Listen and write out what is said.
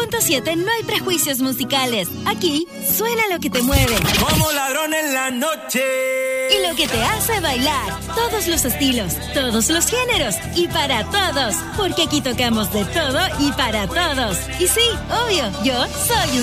90.7 no hay prejuicios musicales. Aquí suena lo que te mueve. Como ladrón en la noche. Y lo que te hace bailar. Todos los estilos, todos los géneros y para todos. Porque aquí tocamos de todo y para todos. Y sí, obvio, yo soy un